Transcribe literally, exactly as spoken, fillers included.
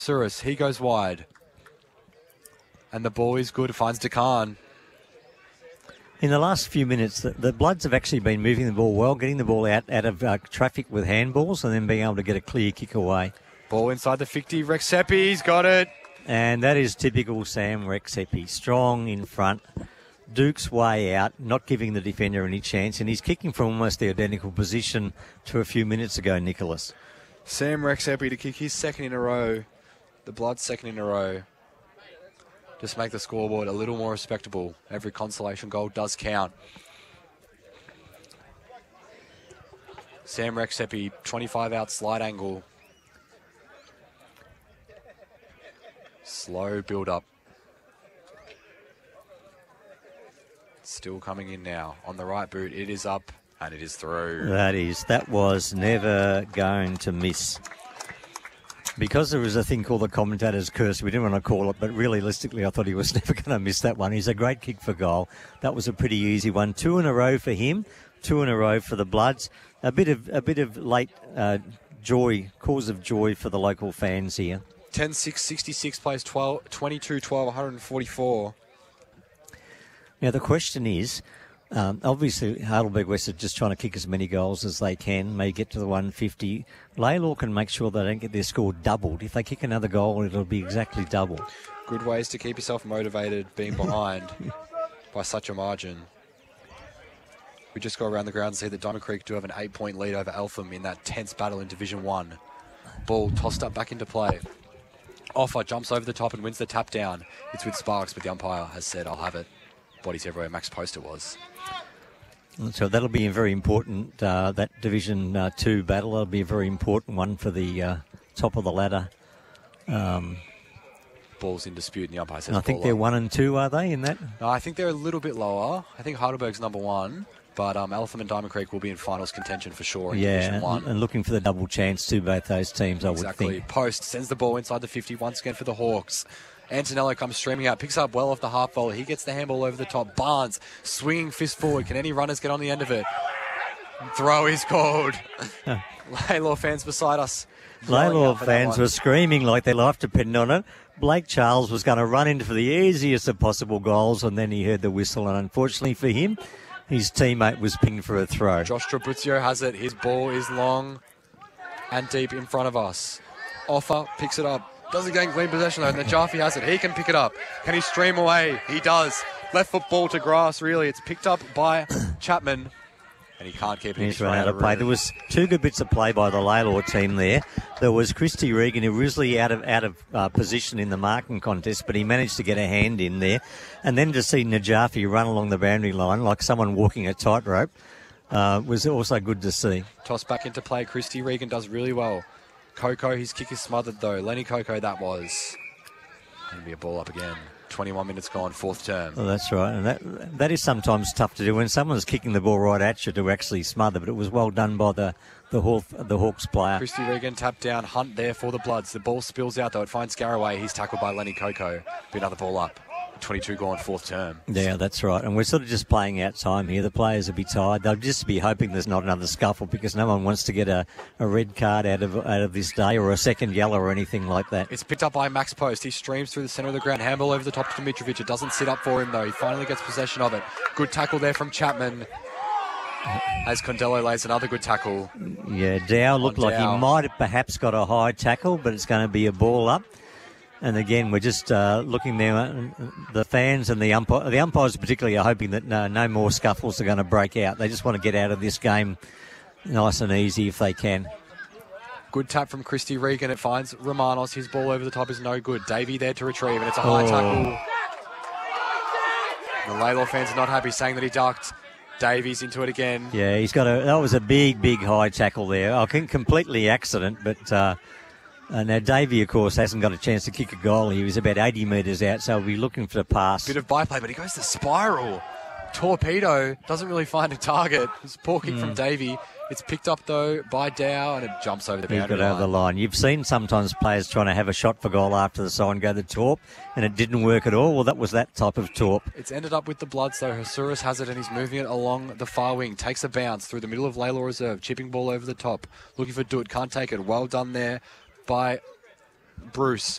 Suris, he goes wide. And the ball is good, finds Dekan. In the last few minutes, the, the Bloods have actually been moving the ball well, getting the ball out, out of uh, traffic with handballs and then being able to get a clear kick away. Ball inside the fifty, Rexepi's got it. And that is typical Sam Rexepi. Strong in front, Duke's way out, not giving the defender any chance, and he's kicking from almost the identical position to a few minutes ago, Nicholas. Sam Rexepi to kick his second in a row. The Bloods' second in a row. Just make the scoreboard a little more respectable. Every consolation goal does count. Sam Rexepi, twenty-five out slide angle. Slow build up. Still coming in now. On the right boot, it is up and it is through. That is, that was never going to miss. Because there was a thing called the commentator's curse, we didn't want to call it, but realistically, I thought he was never going to miss that one. He's a great kick for goal. That was a pretty easy one. Two in a row for him, two in a row for the Bloods. A bit of a bit of late uh, joy, cause of joy for the local fans here. ten six sixty-six plays twenty-two twelve one forty-four. Now, the question is, Um, obviously, Heidelberg West are just trying to kick as many goals as they can, may get to the one fifty. Laylaw can make sure they don't get their score doubled. If they kick another goal, it'll be exactly double. Good ways to keep yourself motivated, being behind by such a margin. We just go around the ground and see that Diamond Creek do have an eight-point lead over Eltham in that tense battle in Division one. Ball tossed up back into play. Offa jumps over the top and wins the tap down. It's with Sparks, but the umpire has said, I'll have it. Bodies everywhere, Max Poster was. So that'll be a very important, uh, that Division uh, two battle. That'll be a very important one for the uh, top of the ladder. Um, Ball's in dispute and the umpire says I think ball they're on. one and two, are they, in that? No, I think they're a little bit lower. I think Heidelberg's number one, but um, Eltham and Diamond Creek will be in finals contention for sure in yeah, Division one. And, and looking for the double chance to both those teams, I exactly. would think. Post sends the ball inside the fifty once again for the Hawks. Antonello comes streaming out, picks up well off the half volley. He gets the handball over the top. Barnes swinging fist forward. Can any runners get on the end of it? Throw is called. Laylaw fans beside us. Laylaw fans were screaming like their life depended on it. Blake Charles was going to run into for the easiest of possible goals, and then he heard the whistle, and unfortunately for him, his teammate was pinged for a throw. Josh Trabuzio has it. His ball is long and deep in front of us. Offa picks it up. Doesn't gain clean possession though. Najafi has it. He can pick it up. Can he stream away? He does. Left foot ball to grass, really. It's picked up by Chapman. And he can't keep it. He's run out of play. There was two good bits of play by the Laylaw team there. There was Christy Regan, who was really out of out of uh, position in the marking contest, but he managed to get a hand in there. And then to see Najafi run along the boundary line like someone walking a tightrope uh, was also good to see. Toss back into play. Christy Regan does really well. Coco, his kick is smothered though. Lenny Coco, that was. Going to be a ball up again. twenty-one minutes gone, fourth term. Oh, that's right. And that that is sometimes tough to do when someone's kicking the ball right at you to actually smother, but it was well done by the, the, Hawk, the Hawks player. Christy Regan tapped down. Hunt there for the Bloods. The ball spills out though. It finds Garraway. He's tackled by Lenny Coco. Be another ball up. twenty-two gone, fourth term. Yeah, that's right. And we're sort of just playing out time here. The players will be tired. They'll just be hoping there's not another scuffle because no one wants to get a, a red card out of out of this day or a second yellow or anything like that. It's picked up by Max Post. He streams through the centre of the ground. Handball over the top to Mitrovic. It doesn't sit up for him though. He finally gets possession of it. Good tackle there from Chapman. As Condello lays another good tackle. Yeah, Dow looked like Dow. he might have perhaps got a high tackle, but it's going to be a ball up. And again, we're just uh, looking there. The fans and the umpire, the umpires particularly are hoping that no, no more scuffles are going to break out. They just want to get out of this game nice and easy if they can. Good tap from Christy Regan. It finds Romanos. His ball over the top is no good. Davey there to retrieve, and it's a high Oh. tackle. The Laylaw fans are not happy, saying that he ducked. Davies into it again. Yeah, he's got a. That was a big, big high tackle there. I think completely accident, but. Uh, Uh, now, Davey, of course, hasn't got a chance to kick a goal. He was about eighty metres out, so he'll be looking for the pass. Bit of byplay, but he goes to spiral. Torpedo doesn't really find a target. It's a poor kick Mm. from Davey. It's picked up, though, by Dow, and it jumps over the He's boundary got over the line. line. You've seen sometimes players trying to have a shot for goal after the sign go the torp, and it didn't work at all. Well, that was that type of torp. It's ended up with the Bloods, though. Hasuris has it, and he's moving it along the far wing. Takes a bounce through the middle of Laylaw Reserve. Chipping ball over the top. Looking for Dutt. Can't take it. Well done there by Bruce